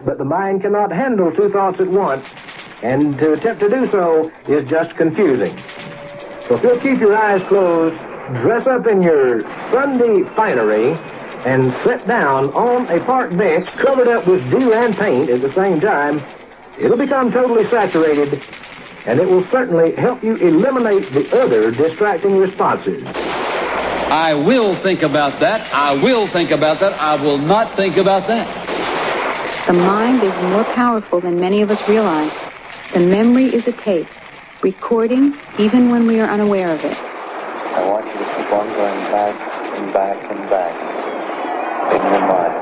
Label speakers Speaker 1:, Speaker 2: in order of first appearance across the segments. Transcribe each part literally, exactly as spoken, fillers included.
Speaker 1: but the mind cannot handle two thoughts at once, and to attempt to do so is just confusing. So if you'll keep your eyes closed, dress up in your Sunday finery, and sit down on a park bench covered up with dew and paint at the same time, it'll become totally saturated, and it will certainly help you eliminate the other distracting responses.
Speaker 2: I will think about that. I will think about that. I will not think about that.
Speaker 3: The mind is more powerful than many of us realize. The memory is a tape, recording even when we are unaware of it.
Speaker 4: I want you to keep on going back and back and back in your mind.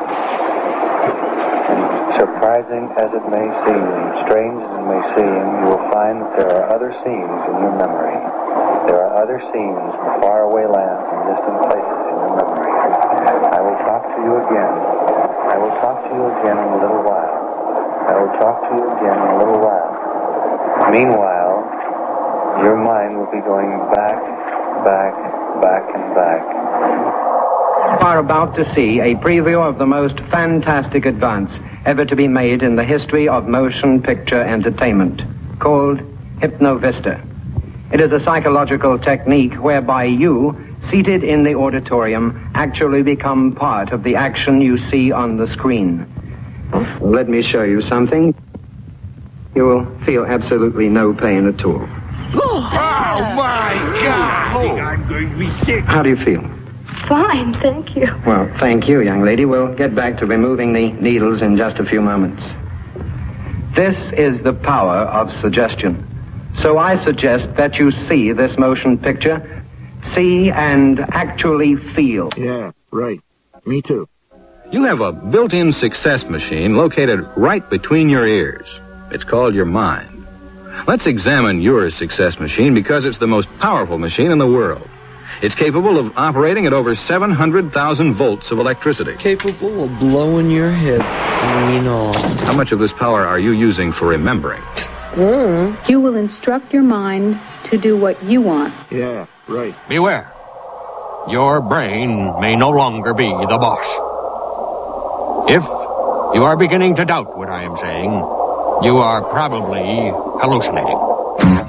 Speaker 4: And surprising as it may seem, strange as it may seem, you will find that there are other scenes in your memory. There are other scenes in faraway lands and distant places in your memory. I will talk to you again. I will talk to you again in a little while. I will talk to you again in a little while. Meanwhile, your mind will be going back, back, back, and back.
Speaker 5: You are about to see a preview of the most fantastic advance ever to be made in the history of motion picture entertainment, called Hypnovista. It is a psychological technique whereby you, seated in the auditorium, actually become part of the action you see on the screen. Let me show you something. You will feel absolutely no pain at all.
Speaker 6: Oh, my God! Oh, I'm going to be sick.
Speaker 5: How do you feel?
Speaker 7: Fine, thank you.
Speaker 5: Well, thank you, young lady. We'll get back to removing the needles in just a few moments. This is the power of suggestion. So I suggest that you see this motion picture, see and actually feel.
Speaker 8: Yeah, right. Me too.
Speaker 9: You have a built-in success machine located right between your ears. It's called your mind. Let's examine your success machine because it's the most powerful machine in the world. It's capable of operating at over seven hundred thousand volts of electricity.
Speaker 10: Capable of blowing your head clean off.
Speaker 9: How much of this power are you using for remembering?
Speaker 3: Mm. You will instruct your mind to do what you want.
Speaker 8: Yeah, right.
Speaker 11: Beware. Your brain may no longer be the boss. If you are beginning to doubt what I am saying, you are probably hallucinating.